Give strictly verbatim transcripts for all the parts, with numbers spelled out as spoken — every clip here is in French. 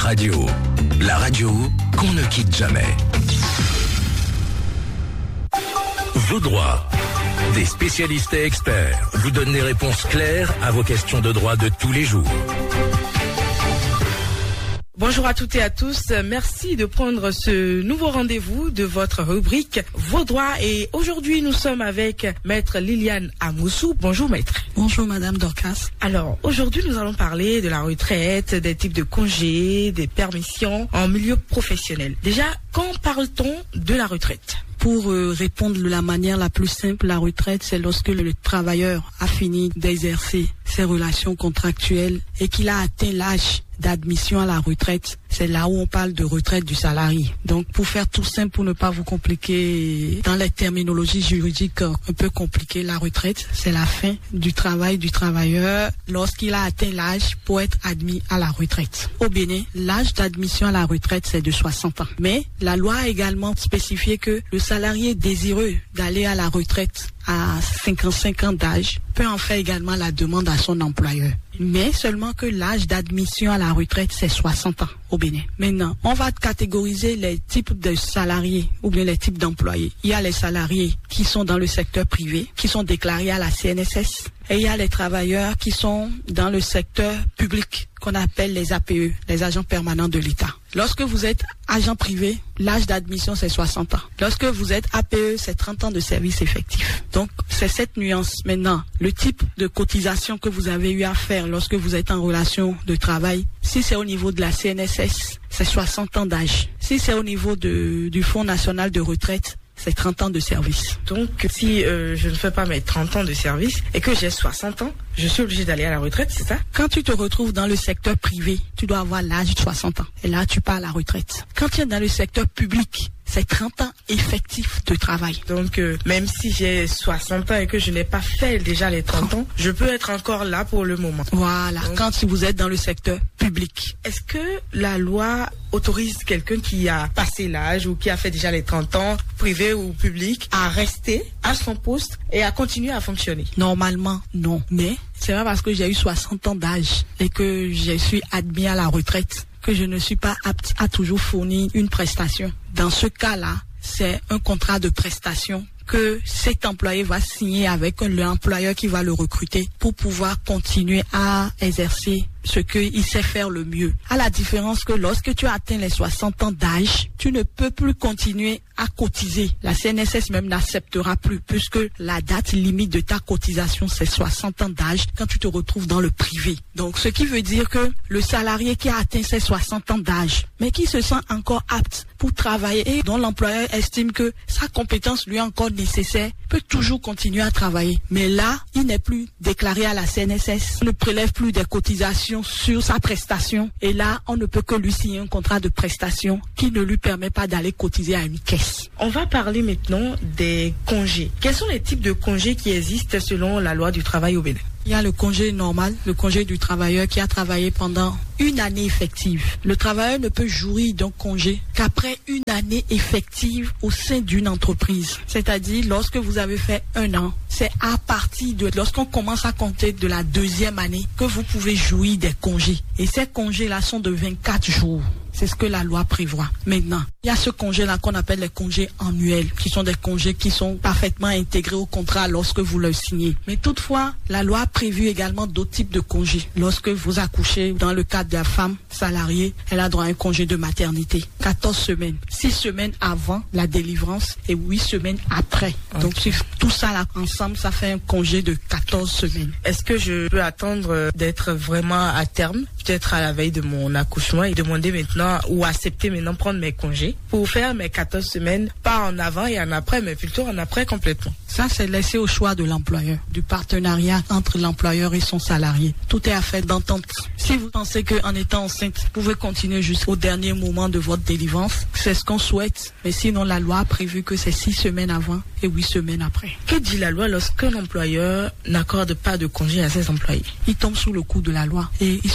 Radio. La radio qu'on ne quitte jamais. Vos droits. Des spécialistes et experts vous donnent des réponses claires à vos questions de droit de tous les jours. Bonjour à toutes et à tous. Merci de prendre ce nouveau rendez-vous de votre rubrique Vos droits. Et aujourd'hui, nous sommes avec Maître Liliane Amoussou. Bonjour Maître. Bonjour Madame Dorcas. Alors, aujourd'hui, nous allons parler de la retraite, des types de congés, des permissions en milieu professionnel. Déjà, quand parle-t-on de la retraite ? Pour euh, répondre de la manière la plus simple, la retraite, c'est lorsque le travailleur a fini d'exercer ses relations contractuelles et qu'il a atteint l'âge d'admission à la retraite. C'est là où on parle de retraite du salarié. Donc, pour faire tout simple, pour ne pas vous compliquer dans les terminologies juridiques un peu compliquées, la retraite, c'est la fin du travail du travailleur lorsqu'il a atteint l'âge pour être admis à la retraite. Au Bénin, l'âge d'admission à la retraite, c'est de soixante ans. Mais la loi a également spécifié que le salarié désireux d'aller à la retraite à cinquante-cinq ans d'âge peut en faire également la demande à son employeur. Mais seulement que l'âge d'admission à la retraite, c'est soixante ans au Bénin. Maintenant, on va catégoriser les types de salariés ou bien les types d'employés. Il y a les salariés qui sont dans le secteur privé, qui sont déclarés à la C N S S. Et il y a les travailleurs qui sont dans le secteur public, qu'on appelle les A P E, les agents permanents de l'État. Lorsque vous êtes agent privé, l'âge d'admission, c'est soixante ans. Lorsque vous êtes A P E, c'est trente ans de service effectif. Donc, c'est cette nuance. Maintenant, le type de cotisation que vous avez eu à faire lorsque vous êtes en relation de travail, si c'est au niveau de la C N S S, c'est soixante ans d'âge. Si c'est au niveau de, du Fonds national de retraite, c'est trente ans de service. Donc, si euh, je ne fais pas mes trente ans de service et que j'ai soixante ans, je suis obligé d'aller à la retraite, c'est ça? Quand tu te retrouves dans le secteur privé, tu dois avoir l'âge de soixante ans. Et là, tu pars à la retraite. Quand tu es dans le secteur public, c'est trente ans effectifs de travail. Donc, euh, même si j'ai soixante ans et que je n'ai pas fait déjà les trente ans, je peux être encore là pour le moment. Voilà, donc, quand vous êtes dans le secteur public. Est-ce que la loi autorise quelqu'un qui a passé l'âge ou qui a fait déjà les trente ans, privé ou public, à rester à son poste et à continuer à fonctionner? Normalement, non. Mais c'est pas parce que j'ai eu soixante ans d'âge et que je suis admis à la retraite que je ne suis pas apte à toujours fournir une prestation. Dans ce cas-là, c'est un contrat de prestation que cet employé va signer avec l'employeur qui va le recruter pour pouvoir continuer à exercer ce qu'il sait faire le mieux. À la différence que lorsque tu as atteint les soixante ans d'âge, tu ne peux plus continuer à cotiser. La C N S S même n'acceptera plus puisque la date limite de ta cotisation, c'est soixante ans d'âge quand tu te retrouves dans le privé. Donc, ce qui veut dire que le salarié qui a atteint ses soixante ans d'âge, mais qui se sent encore apte pour travailler et dont l'employeur estime que sa compétence lui est encore nécessaire, peut toujours continuer à travailler. Mais là, il n'est plus déclaré à la C N S S, on ne prélève plus des cotisations sur sa prestation. Et là, on ne peut que lui signer un contrat de prestation qui ne lui permet pas d'aller cotiser à une caisse. On va parler maintenant des congés. Quels sont les types de congés qui existent selon la loi du travail au Bénin? Il y a le congé normal, le congé du travailleur qui a travaillé pendant une année effective. Le travailleur ne peut jouir d'un congé qu'après une année effective au sein d'une entreprise. C'est-à-dire, lorsque vous avez fait un an, c'est à partir de lorsqu'on commence à compter de la deuxième année que vous pouvez jouir des congés. Et ces congés-là sont de vingt-quatre jours. C'est ce que la loi prévoit. Maintenant, il y a ce congé-là qu'on appelle les congés annuels, qui sont des congés qui sont parfaitement intégrés au contrat lorsque vous le signez. Mais toutefois, la loi a prévu également d'autres types de congés. Lorsque vous accouchez, dans le cadre de la femme salariée, elle a droit à un congé de maternité. quatorze semaines. six semaines avant la délivrance et huit semaines après. Okay. Donc, tout ça là, ensemble, ça fait un congé de quatorze semaines. Est-ce que je peux attendre d'être vraiment à terme, peut-être à la veille de mon accouchement, et demander maintenant ou accepter maintenant prendre mes congés pour faire mes quatorze semaines, pas en avant et en après, mais plutôt en après complètement? Ça, c'est laissé au choix de l'employeur, du partenariat entre l'employeur et son salarié. Tout est affaire d'entente. Si vous pensez qu'en étant enceinte, vous pouvez continuer jusqu'au dernier moment de votre délivrance, c'est ce qu'on souhaite. Mais sinon, la loi a prévu que c'est six semaines avant et huit semaines après. Que dit la loi lorsqu'un employeur n'accorde pas de congé à ses employés? Il tombe sous le coup de la loi et il sera puni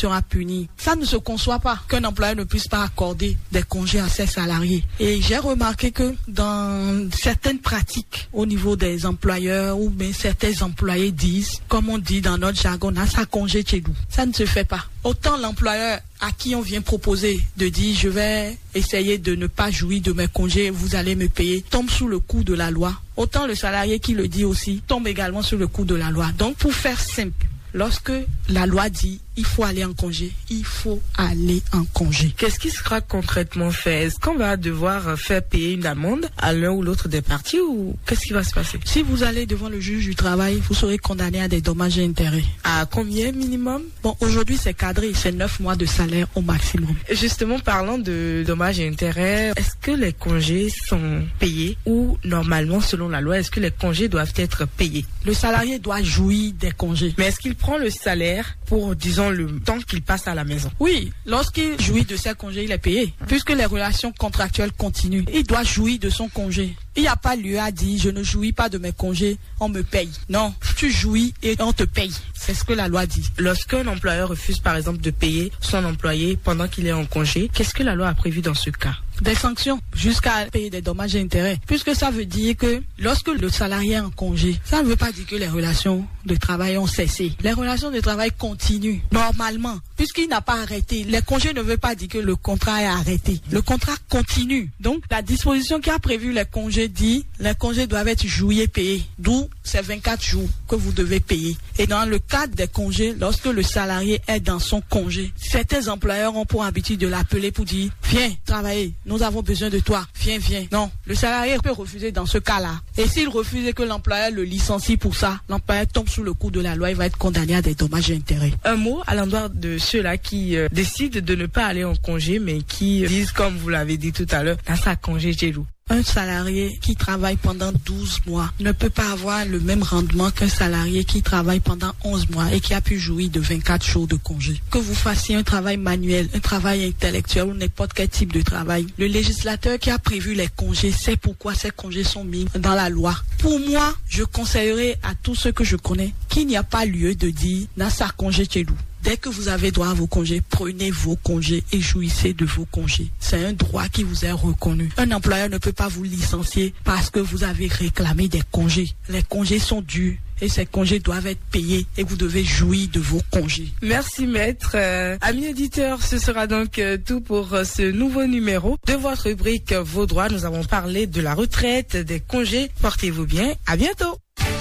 réunir. Ça ne se conçoit pas qu'un employeur ne puisse pas accorder des congés à ses salariés. Et j'ai remarqué que dans certaines pratiques au niveau des employeurs ou bien certains employés disent, comme on dit dans notre jargon, on a sa congé chez nous. Ça ne se fait pas. Autant l'employeur à qui on vient proposer de dire je vais essayer de ne pas jouir de mes congés, vous allez me payer, tombe sous le coup de la loi. Autant le salarié qui le dit aussi tombe également sous le coup de la loi. Donc pour faire simple, lorsque la loi dit il faut aller en congé, il faut aller en congé. Qu'est-ce qui sera concrètement fait? Est-ce qu'on va devoir faire payer une amende à l'un ou l'autre des parties ou qu'est-ce qui va se passer? Si vous allez devant le juge du travail, vous serez condamné à des dommages et intérêts. À combien minimum? Bon, aujourd'hui c'est cadré, c'est neuf mois de salaire au maximum. Justement, parlant de dommages et intérêts, est-ce que les congés sont payés ou normalement selon la loi, est-ce que les congés doivent être payés? Le salarié doit jouir des congés. Mais est-ce qu'il prend le salaire pour, disons, le temps qu'il passe à la maison? Oui, lorsqu'il jouit de ses congés, il est payé. Puisque les relations contractuelles continuent, il doit jouir de son congé. Il n'y a pas lieu à dire je ne jouis pas de mes congés, on me paye. Non, tu jouis et on te paye. C'est ce que la loi dit. Lorsqu'un employeur refuse par exemple de payer son employé pendant qu'il est en congé, qu'est-ce que la loi a prévu dans ce cas? Des sanctions jusqu'à payer des dommages et intérêts. Puisque ça veut dire que lorsque le salarié est en congé, ça ne veut pas dire que les relations de travail ont cessé. Les relations de travail continuent normalement. Puisqu'il n'a pas arrêté. Les congés ne veulent pas dire que le contrat est arrêté. Le contrat continue. Donc la disposition qui a prévu les congés dit les congés doivent être joués et payés. D'où ces vingt-quatre jours que vous devez payer. Et dans le cadre des congés, lorsque le salarié est dans son congé, certains employeurs ont pour habitude de l'appeler pour dire viens travailler. Nous avons besoin de toi. Viens, viens. Non, le salarié peut refuser dans ce cas-là. Et s'il refuse et que l'employeur le licencie pour ça, l'employeur tombe sous le coup de la loi, il va être condamné à des dommages et intérêts. Un mot à l'endroit de ceux-là qui euh, décident de ne pas aller en congé, mais qui disent, comme vous l'avez dit tout à l'heure, dans sa congé chez vous. Un salarié qui travaille pendant douze mois ne peut pas avoir le même rendement qu'un salarié qui travaille pendant onze mois et qui a pu jouir de vingt-quatre jours de congé. Que vous fassiez un travail manuel, un travail intellectuel ou n'importe quel type de travail, le législateur qui a prévu les congés sait pourquoi ces congés sont mis dans la loi. Pour moi, je conseillerais à tous ceux que je connais qu'il n'y a pas lieu de dire « Nasa congé chez nous ». Dès que vous avez droit à vos congés, prenez vos congés et jouissez de vos congés. C'est un droit qui vous est reconnu. Un employeur ne peut pas vous licencier parce que vous avez réclamé des congés. Les congés sont dus et ces congés doivent être payés et vous devez jouir de vos congés. Merci maître. Euh, amis auditeurs, ce sera donc euh, tout pour euh, ce nouveau numéro de votre rubrique euh, Vos droits. Nous avons parlé de la retraite, des congés. Portez-vous bien. À bientôt.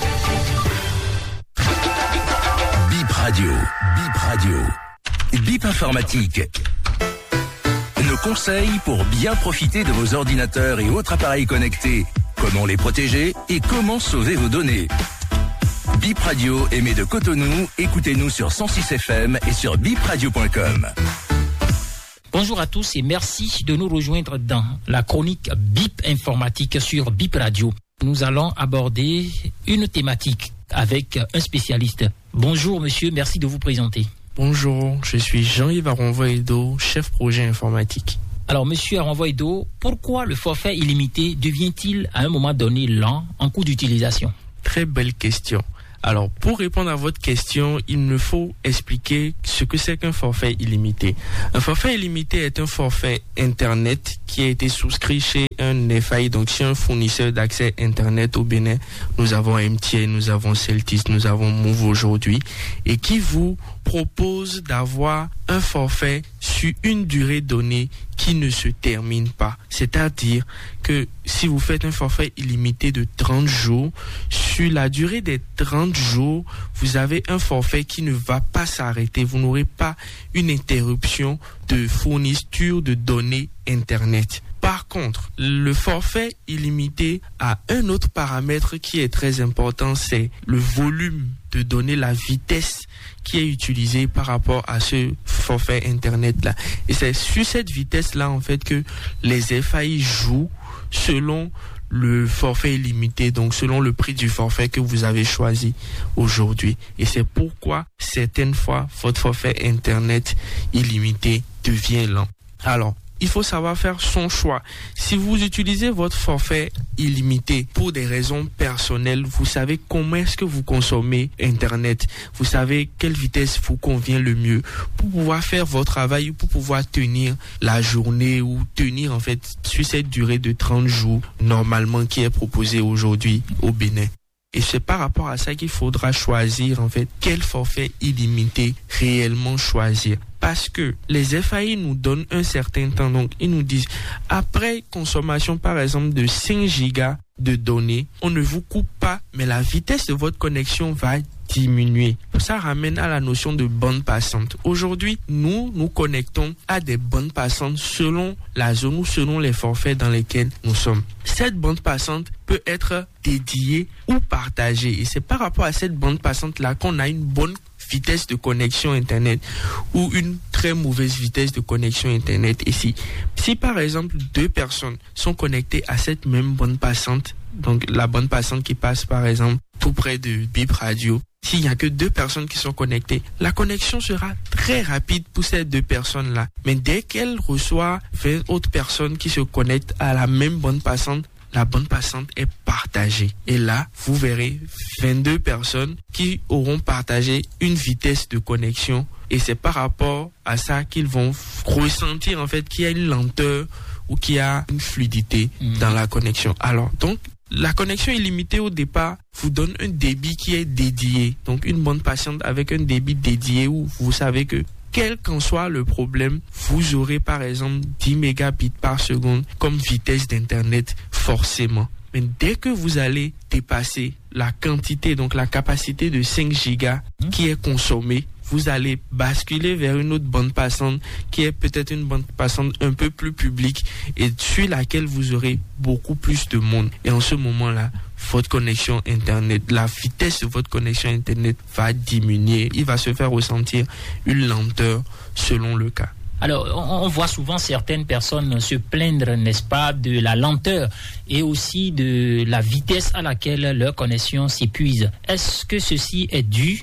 Bip Radio, Bip Radio, Bip Informatique. Nos conseils pour bien profiter de vos ordinateurs et autres appareils connectés. Comment les protéger et comment sauver vos données. Bip Radio émet de Cotonou. Écoutez-nous sur cent six F M et sur bip radio point com. Bonjour à tous et merci de nous rejoindre dans la chronique Bip Informatique sur Bip Radio. Nous allons aborder une thématique avec un spécialiste. Bonjour monsieur, merci de vous présenter. Bonjour, je suis Jean-Yves Aronvoedo, chef projet informatique. Alors monsieur Aronvoedo, pourquoi le forfait illimité devient-il à un moment donné lent en cours d'utilisation? Très belle question. Alors, pour répondre à votre question, il me faut expliquer ce que c'est qu'un forfait illimité. Un forfait illimité est un forfait Internet qui a été souscrit chez un F A I, donc chez un fournisseur d'accès Internet au Bénin. Nous avons M T N, nous avons Celtis, nous avons Move aujourd'hui, et qui vous propose d'avoir un forfait sur une durée donnée qui ne se termine pas. C'est-à-dire que si vous faites un forfait illimité de trente jours, sur la durée des trente jours, vous avez un forfait qui ne va pas s'arrêter. Vous n'aurez pas une interruption de fourniture de données Internet. Par contre, le forfait illimité a un autre paramètre qui est très important, c'est le volume de données, la vitesse qui est utilisée par rapport à ce forfait Internet-là. Et c'est sur cette vitesse-là, en fait, que les F A I jouent selon le forfait illimité, donc selon le prix du forfait que vous avez choisi aujourd'hui. Et c'est pourquoi, certaines fois, votre forfait Internet illimité devient lent. Alors, il faut savoir faire son choix. Si vous utilisez votre forfait illimité pour des raisons personnelles, vous savez comment est-ce que vous consommez Internet. Vous savez quelle vitesse vous convient le mieux pour pouvoir faire votre travail, pour pouvoir tenir la journée ou tenir en fait sur cette durée de trente jours normalement qui est proposée aujourd'hui au Bénin. Et c'est par rapport à ça qu'il faudra choisir en fait quel forfait illimité réellement choisir. Parce que les F A I nous donnent un certain temps. Donc, ils nous disent, après consommation par exemple de cinq gigas de données, on ne vous coupe pas, mais la vitesse de votre connexion va diminuer. Ça ramène à la notion de bande passante. Aujourd'hui, nous nous connectons à des bandes passantes selon la zone ou selon les forfaits dans lesquels nous sommes. Cette bande passante peut être dédiée ou partagée. Et c'est par rapport à cette bande passante-là qu'on a une bonne vitesse de connexion Internet ou une très mauvaise vitesse de connexion Internet. Et si, si par exemple deux personnes sont connectées à cette même bande passante, donc la bande passante qui passe par exemple tout près de Bip Radio, s'il n'y a que deux personnes qui sont connectées, la connexion sera très rapide pour ces deux personnes-là. Mais dès qu'elle reçoit vingt autres personnes qui se connectent à la même bande passante, la bande passante est partagée. Et là, vous verrez vingt-deux personnes qui auront partagé une vitesse de connexion. Et c'est par rapport à ça qu'ils vont ressentir en fait qu'il y a une lenteur ou qu'il y a une fluidité mmh. dans la connexion. Alors, donc, la connexion illimitée au départ vous donne un débit qui est dédié. Donc, une bande passante avec un débit dédié où vous savez que quel qu'en soit le problème, vous aurez par exemple dix mégabits par seconde comme vitesse d'Internet forcément. Mais dès que vous allez dépasser la quantité, donc la capacité de cinq gigas qui est consommée, vous allez basculer vers une autre bande passante qui est peut-être une bande passante un peu plus publique et sur laquelle vous aurez beaucoup plus de monde. Et en ce moment-là, votre connexion Internet, la vitesse de votre connexion Internet va diminuer. Il va se faire ressentir une lenteur selon le cas. Alors, on voit souvent certaines personnes se plaindre, n'est-ce pas, de la lenteur et aussi de la vitesse à laquelle leur connexion s'épuise. Est-ce que ceci est dû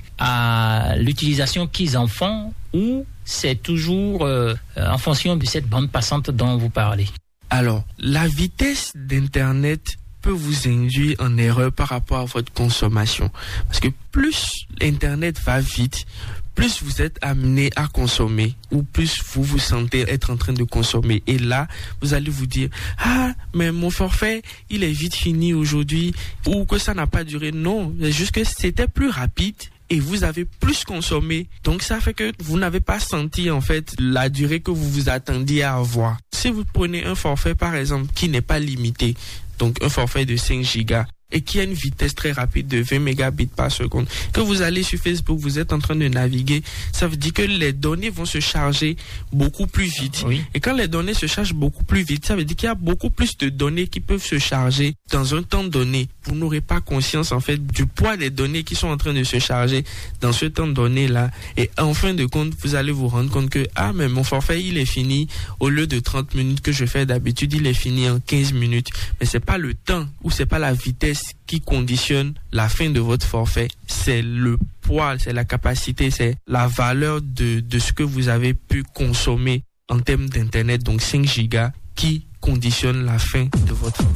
à l'utilisation qu'ils en font ou c'est toujours euh, en fonction de cette bande passante dont vous parlez? Alors, la vitesse d'Internet peut vous induire en erreur par rapport à votre consommation. Parce que plus Internet va vite, plus vous êtes amené à consommer ou plus vous vous sentez être en train de consommer. Et là, vous allez vous dire, ah, mais mon forfait, il est vite fini aujourd'hui ou que ça n'a pas duré. Non, c'est juste que c'était plus rapide et vous avez plus consommé. Donc, ça fait que vous n'avez pas senti, en fait, la durée que vous vous attendiez à avoir. Si vous prenez un forfait, par exemple, qui n'est pas limité, donc un forfait de cinq gigas, et qui a une vitesse très rapide de vingt mégabits par seconde, que vous allez sur Facebook, vous êtes en train de naviguer, ça veut dire que les données vont se charger beaucoup plus vite. Oui. Et quand les données se chargent beaucoup plus vite, ça veut dire qu'il y a beaucoup plus de données qui peuvent se charger dans un temps donné. Vous n'aurez pas conscience, en fait, du poids des données qui sont en train de se charger dans ce temps donné-là. Et en fin de compte, vous allez vous rendre compte que, ah, mais mon forfait, il est fini. Au lieu de trente minutes que je fais d'habitude, il est fini en quinze minutes. Mais c'est pas le temps ou c'est pas la vitesse qui conditionne la fin de votre forfait, c'est le poids, c'est la capacité, c'est la valeur de, de ce que vous avez pu consommer en termes d'Internet, donc cinq gigas, qui conditionne la fin de votre